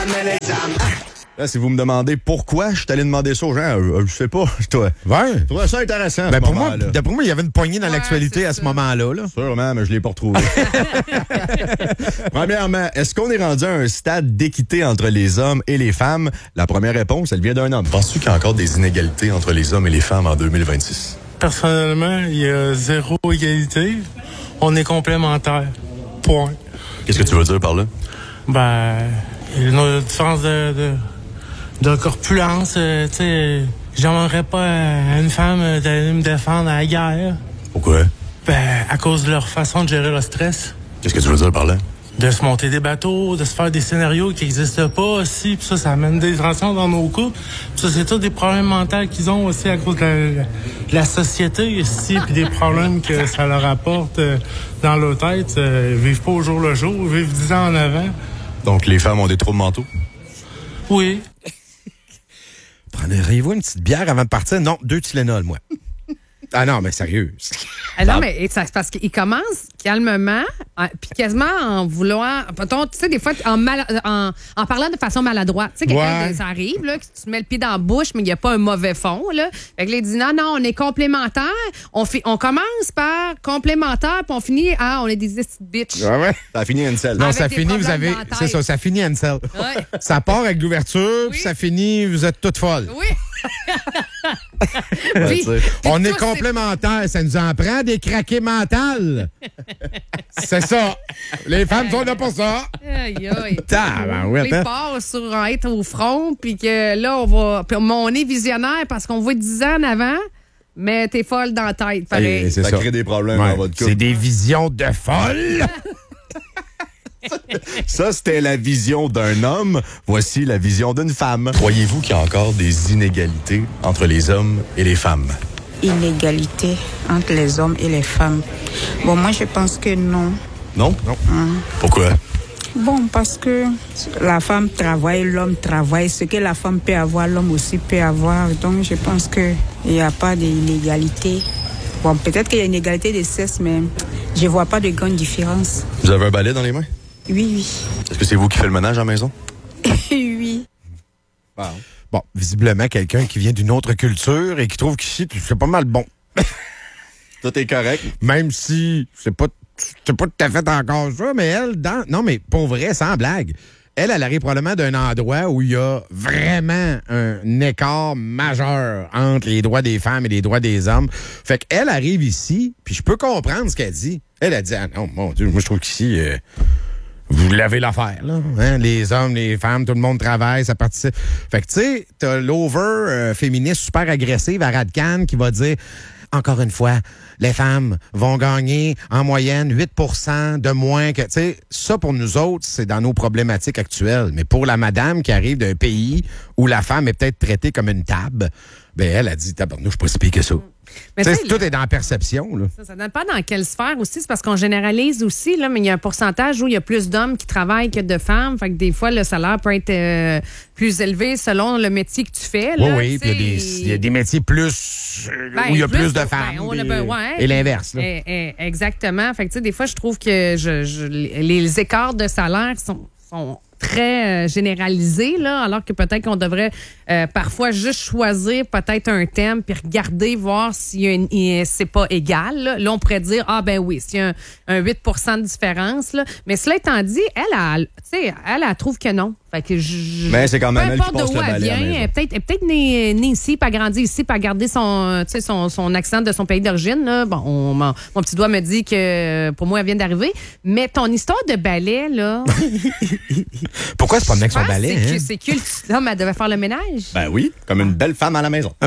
Là, si vous me demandez pourquoi je suis allé demander ça aux gens, je sais pas. Je trouvais ça intéressant. Ben d'après moi, il y avait une poignée dans l'actualité à ce moment-là. Là. Sûrement, mais je l'ai pas retrouvé. Premièrement, est-ce qu'on est rendu à un stade d'équité entre les hommes et les femmes? La première réponse, elle vient d'un homme. Penses-tu qu'il y a encore des inégalités entre les hommes et les femmes en 2026? Personnellement, il y a zéro égalité. On est complémentaires. Point. Qu'est-ce que tu veux dire par là? Ben, il y a une différence de corpulence. Tu sais, j'aimerais pas à une femme d'aller me défendre à la guerre. Pourquoi? Ben, à cause de leur façon de gérer le stress. Qu'est-ce que tu veux dire par là? De se monter des bateaux, de se faire des scénarios qui n'existent pas aussi. Puis ça amène des tensions dans nos couples. Puis ça, c'est tous des problèmes mentaux qu'ils ont aussi à cause de la société ici. Puis des problèmes que ça leur apporte dans leur tête. Ils vivent pas au jour le jour. Ils vivent 10 ans en avant. Donc, les femmes ont des troubles mentaux? Oui. Prenez-vous une petite bière avant de partir? Non, 2 Tylenol, moi. Ah non, mais sérieux. Non, mais c'est parce qu'il commence calmement, puis quasiment en vouloir. Tu sais, des fois, en parlant de façon maladroite. Tu sais, quelqu'un, ça arrive, là, que tu te mets le pied dans la bouche, mais il n'y a pas un mauvais fond, là. Fait que là, il dit non, on est complémentaires. On commence par complémentaire, puis on finit on est des bitches. Ouais. Ça a fini Ansel. Non, ça finit, vous avez. C'est ça, ça finit Ansel. Ouais. Ça part avec l'ouverture, puis ça finit, vous êtes toutes folles. Oui. Puis, on est complémentaires, ça nous en prend des craqués mentales. C'est ça. Les femmes sont là pour ça. Aïe. Tabarouette, Il part sur être au front, puis que là, on est visionnaire parce qu'on voit 10 ans en avant, mais t'es folle dans la tête. Pareil. Ça crée des problèmes dans votre couple. C'est des visions de folle. Ça, c'était la vision d'un homme. Voici la vision d'une femme. Croyez-vous qu'il y a encore des inégalités entre les hommes et les femmes? Inégalité entre les hommes et les femmes. Bon, moi, je pense que non. Non? Pourquoi? Bon, parce que la femme travaille, l'homme travaille. Ce que la femme peut avoir, l'homme aussi peut avoir. Donc, je pense qu'il n'y a pas d'inégalité. Bon, peut-être qu'il y a une égalité de sexe, mais je ne vois pas de grande différence. Vous avez un balai dans les mains? Oui. Est-ce que c'est vous qui faites le ménage à la maison? Oui. Wow. Bon, visiblement, quelqu'un qui vient d'une autre culture et qui trouve qu'ici, c'est pas mal bon. Tout est correct. Même si c'est pas tout à fait encore ça, mais elle, non, mais pour vrai, sans blague, elle arrive probablement d'un endroit où il y a vraiment un écart majeur entre les droits des femmes et les droits des hommes. Fait qu'elle arrive ici, puis je peux comprendre ce qu'elle dit. Elle a dit, ah non, mon Dieu, moi je trouve qu'ici... vous l'avez l'affaire, là. Hein? Les hommes, les femmes, tout le monde travaille, ça participe. Fait que, tu sais, t'as l'over féministe super agressive à Radcan qui va dire, encore une fois, les femmes vont gagner en moyenne 8% de moins que... Tu sais, ça, pour nous autres, c'est dans nos problématiques actuelles. Mais pour la madame qui arrive d'un pays où la femme est peut-être traitée comme une table, ben elle a dit, tabarnouche, je suis pas si pire que ça. Mais tout est dans la perception. Là. Ça dépend dans quelle sphère aussi. C'est parce qu'on généralise aussi, là, mais il y a un pourcentage où il y a plus d'hommes qui travaillent que de femmes. Fait que des fois, le salaire peut être plus élevé selon le métier que tu fais. Là, oui, puis il y a des métiers plus où il y a plus de femmes. Et l'inverse. Là. Exactement. Fait que, des fois, je trouve que les écarts de salaire sont très généralisé, là, alors que peut-être qu'on devrait parfois juste choisir peut-être un thème puis regarder, voir si c'est pas égal. Là, on pourrait dire, ben oui, s'il y a un 8% de différence. Là. Mais cela étant dit, elle trouve que non. Fait que mais c'est quand même peu importe d'où elle vient, peut-être née ici, pas grandi ici, pas garder son accent de son pays d'origine. Là. Bon, mon petit doigt me dit que pour moi, elle vient d'arriver. Mais ton histoire de balai, là... Pourquoi c'est pas avec son balai? C'est que l'homme, elle devait faire le ménage. Ben oui, comme une belle femme à la maison.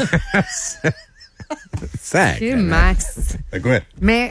C'est Max. Fait quoi? Mais...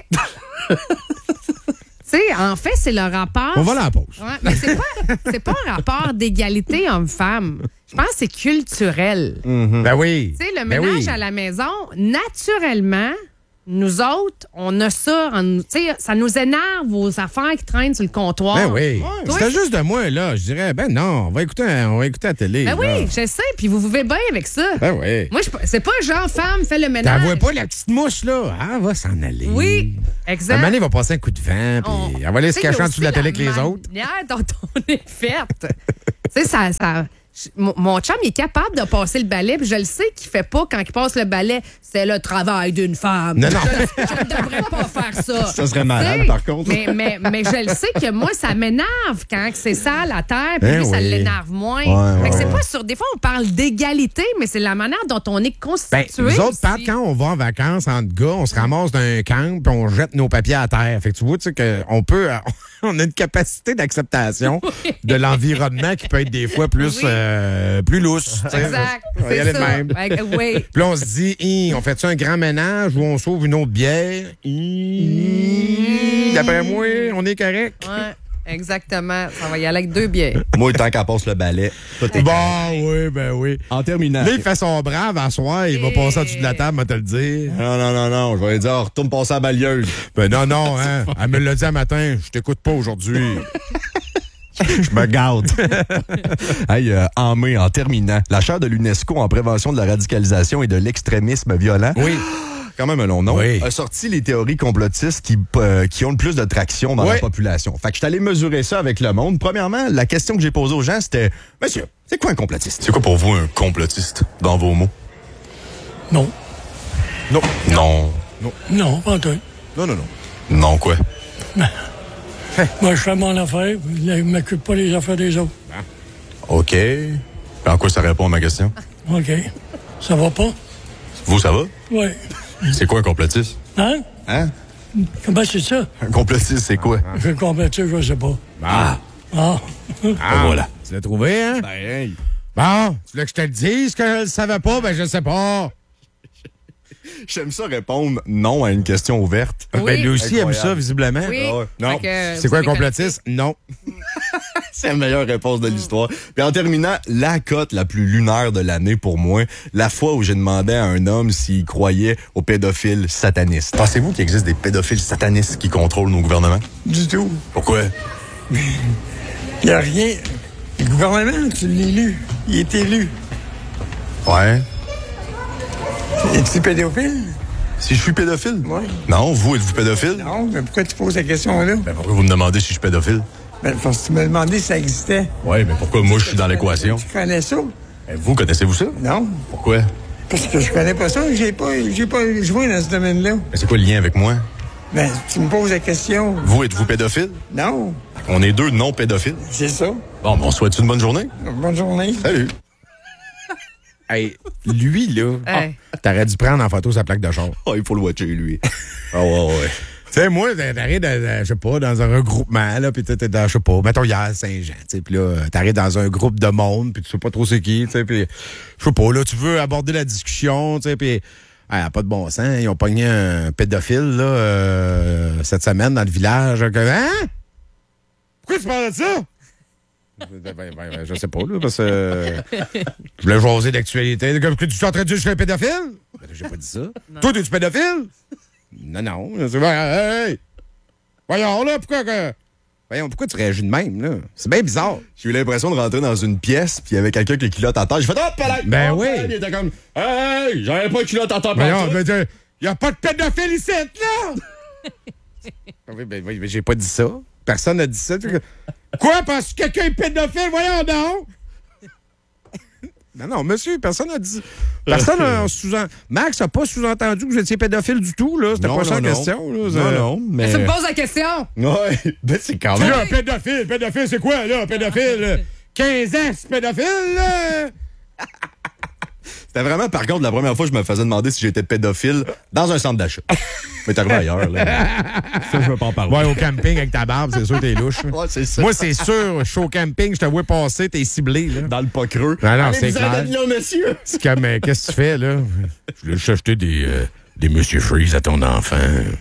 Tu sais, en fait, c'est le rapport... On va à la pause. Ouais, mais c'est pas un rapport d'égalité homme-femme. Je pense que c'est culturel. Mm-hmm. Ben oui. Tu sais, le ménage à la maison, naturellement... Nous autres, on a ça. Tu sais, ça nous énerve vos affaires qui traînent sur le comptoir. Ben oui. C'était juste de moi, là. Je dirais, ben non, on va écouter la télé. Ben là. oui, je sais. Puis vous vivez bien avec ça. Ben oui. Moi, c'est pas genre femme fait le ménage. T'en vois pas la petite mouche, là. Elle va s'en aller. Oui, exact. À un moment donné, il va passer un coup de vent, puis elle va aller se cacher en dessous de la télé avec les autres. La manière dont on est faite. Tu Tu sais, mon chum, il est capable de passer le balai, puis je le sais qu'il fait pas quand il passe le balai. C'est le travail d'une femme. Non. Je ne devrais pas faire ça. Ça serait malade, T'sais, par contre. Mais je le sais que moi, ça m'énerve quand c'est sale à terre, puis Ben lui, ça oui. l'énerve moins. Ouais, Fait que ouais, c'est pas sur. Des fois, on parle d'égalité, mais c'est la manière dont on est constitué. Ben, nous autres, aussi. Pat, quand on va en vacances entre gars, on se ramasse d'un camp puis on jette nos papiers à terre. Fait que tu vois, tu sais, qu'on peut. On a une capacité d'acceptation de l'environnement qui peut être des fois plus, plus lousse. tu sais. Exact. On va y C'est aller de ça. même. Ouais, oui. Puis là, on se dit, on fait-tu un grand ménage ou on sauve une autre bière? D'après moi, on est correct. Ouais, exactement. Ça va y aller avec 2 bières. Moi, tant qu'elle passe le balai, tout est Bon, correct. oui, ben oui. En terminant. Là, il fait son brave à soir, il va passer au-dessus de la table, va te le dire. Non, je vais lui dire, retourne passer à la balieuse. Ben non, hein. Elle me l'a dit un matin, je t'écoute pas aujourd'hui. Je me garde. Hey, en mai, en terminant, la chaire de l'UNESCO en prévention de la radicalisation et de l'extrémisme violent. Oui. Quand même un long nom. Oui. A sorti les théories complotistes qui ont le plus de traction dans la Oui. population. Fait que je suis allé mesurer ça avec le monde. Premièrement, la question que j'ai posée aux gens, c'était, monsieur, c'est quoi un complotiste? C'est quoi pour vous un complotiste, dans vos mots? Non. Non. Non. Non, pas toi. Non. Non, quoi? Moi, je fais mon affaire. Je ne m'occupe pas des affaires des autres. OK. En quoi ça répond à ma question? OK. Ça va pas? Vous, ça va? Oui. C'est quoi un complotiste? Hein? Hein? Comment c'est ça? Un complotiste, c'est quoi? Je vais compléter, je sais pas. Ah, Voilà. tu l'as trouvé, hein? Ben, hey. Bon, tu voulais que je te le dise que je le savais pas? Ben, je sais pas. J'aime ça répondre non à une question ouverte. Oui. Ben, lui aussi aime Incroyable. ça, visiblement. Oui. Ah ouais. Non. Fait que C'est quoi un vous complotiste? Non. C'est la meilleure réponse de l'histoire. Puis en terminant, la cote la plus lunaire de l'année pour moi, la fois où j'ai demandé à un homme s'il croyait aux pédophiles satanistes. Pensez-vous qu'il existe des pédophiles satanistes qui contrôlent nos gouvernements? Du tout. Pourquoi? Il n'y a rien. Le gouvernement, tu l'as élu. Il est élu. Ouais. Es-tu pédophile? Si je suis pédophile? Oui. Non, vous, êtes-vous pédophile? Non, mais pourquoi tu poses la question-là? Ben pourquoi vous me demandez si je suis pédophile? Ben, parce que tu m'as demandé si ça existait. Ouais, mais pourquoi moi je suis dans l'équation? Tu connais ça? Ben, vous, connaissez-vous ça? Non. Pourquoi? Parce que je connais pas ça. J'ai pas joué dans ce domaine-là. Ben, c'est quoi le lien avec moi? Ben, tu me poses la question. Vous, êtes-vous pédophile? Non. On est deux non pédophiles. C'est ça. Bon, on souhaite une bonne journée? Bonne journée. Salut! Hey, lui, là, Hey. t'aurais dû prendre en photo sa plaque de char. Oh, il faut le watcher, lui. Ah ouais. Tu sais, moi, t'arrives, je sais pas, dans un regroupement, là, puis t'es dans, je sais pas, mettons hier à Saint-Jean, tu sais, puis là, t'arrives dans un groupe de monde, puis tu sais pas trop c'est qui, tu sais, puis je sais pas, là, tu veux aborder la discussion, tu sais, puis pas de bon sens, ils ont pogné un pédophile, là, cette semaine dans le village, hein? Pourquoi tu parles de ça? Ben, je sais pas, là, parce que je voulais jaser d'actualité. Tu es en train de dire que je suis un pédophile? Ben, j'ai pas dit ça. Toi, t'es-tu pédophile? Non. C'est hey! Voyons, là, pourquoi tu réagis de même, là? C'est bien bizarre. J'ai eu l'impression de rentrer dans une pièce, puis il y avait quelqu'un avec les culottes en terre. J'ai fait, oh, palais! Ben oh, oui. palais! Il était comme, hey, j'avais pas de culottes en terre. Voyons, y a pas de pédophile ici, là! Oui, mais j'ai pas dit ça. Personne n'a dit ça. Quoi? Parce que quelqu'un est pédophile? Voyons donc! Non, monsieur, personne n'a dit. Personne n'a Max n'a pas sous-entendu que vous étiez pédophile du tout, là. C'était pas ça la question, là. Non, mais. Tu me poses la question. Ouais, ben c'est quand même. Là, pédophile, c'est quoi, là, pédophile? 15 ans, c'est pédophile, là? C'était vraiment, par contre, la première fois que je me faisais demander si j'étais pédophile dans un centre d'achat. Mais t'es arrivé ailleurs, là. Ça, je veux pas en parler. Ouais, au camping avec ta barbe, c'est sûr que t'es louche. Ouais, c'est ça. Moi, c'est sûr, je suis au camping, je te vois passer, t'es ciblé, là. Dans le pas creux. Non, c'est clair. Là, monsieur. C'est comme, qu'est-ce que tu fais, là? Je voulais juste acheter des Monsieur Freeze à ton enfant.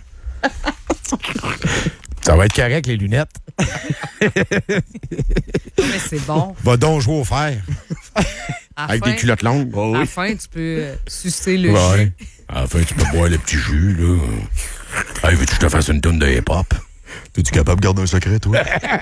Ça va être correct, les lunettes. Non, mais c'est bon. Va donc jouer au fer. À la Avec fin, des culottes longues. à la fin, tu peux sucer le Ouais. jus. À la fin, tu peux boire le petit jus, là. Hey, veux-tu que je te fasse une toune de hip-hop? T'es-tu capable de garder un secret, toi?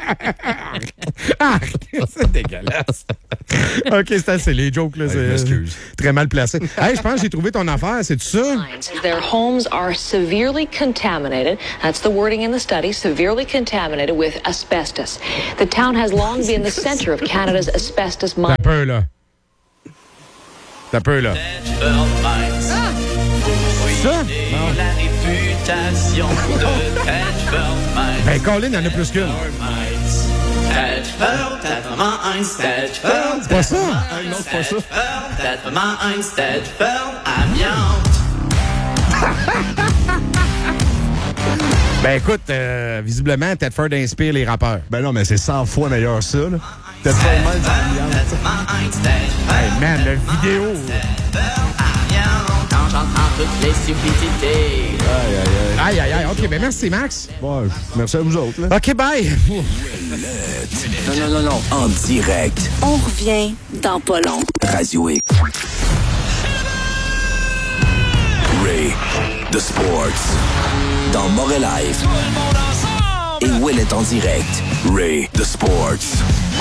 C'est dégueulasse. OK, c'est assez. Les jokes, là, c'est très mal placé. Hey, je pense que j'ai trouvé ton affaire. C'est tout ça? Their homes are severely contaminated. That's the wording in the study. Severely contaminated with asbestos. The town has long been the center of Canada's asbestos mine. T'as peur, là. Ça? La réputation de Tedford Mines. Ben, Colin, il y en a plus qu'une. Tedford, Tedford Mines, Tedford. C'est pas ça? Non, c'est pas ça. Tedford Mines, Tedford, amiante. Ben, écoute, visiblement, Tedford inspire les rappeurs. Ben non, mais c'est 100 fois meilleur ça, là. Tedford Mines, Hey, man, la vidéo. J'entends toutes les stupidités. Aïe. OK, ben merci, Max. Bon, merci à vous autres, là. OK, bye. Non. En direct. On revient dans pas long. Radio X. Ray, The Sports. Dans Montréal Live. Et Will est en direct. Ray, The Sports.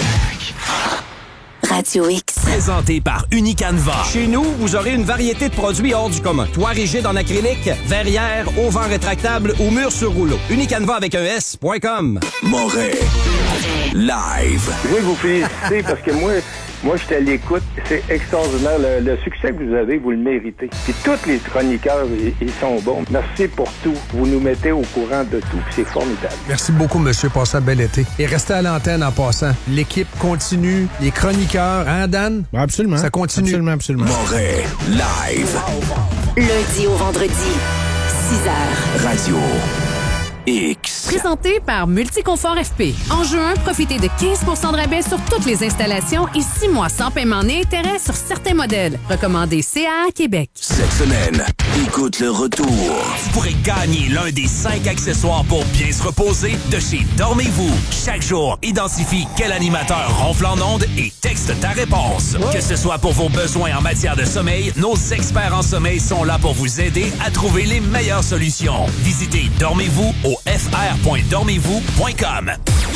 Radio X. Présenté par Unicanva. Chez nous, vous aurez une variété de produits hors du commun. Toit rigide en acrylique, verrière, auvent rétractable ou mur sur rouleau. Unicanva avec un S.com. Montréal Live. Je veux vous féliciter parce que moi, j'étais à l'écoute. C'est extraordinaire. Le succès que vous avez, vous le méritez. Puis tous les chroniqueurs, ils sont bons. Merci pour tout. Vous nous mettez au courant de tout. Puis c'est formidable. Merci beaucoup, monsieur. Passez un bel été. Et restez à l'antenne en passant. L'équipe continue. Les chroniqueurs, hein, Dan? Absolument. Ça continue. Absolument. Montréal Live. Lundi au vendredi, 6h. Radio X. Présenté par Multiconfort FP. En juin, profitez de 15 de rabais sur toutes les installations et 6 mois sans paiement ni intérêt sur certains modèles. Recommandé CA Québec. Cette semaine, écoute le retour. Vous pourrez gagner l'un des 5 accessoires pour bien se reposer de chez Dormez-vous. Chaque jour, identifie quel animateur ronfle en ondes et texte ta réponse. Que ce soit pour vos besoins en matière de sommeil, nos experts en sommeil sont là pour vous aider à trouver les meilleures solutions. Visitez Dormez-vous au fr.dormez-vous.com.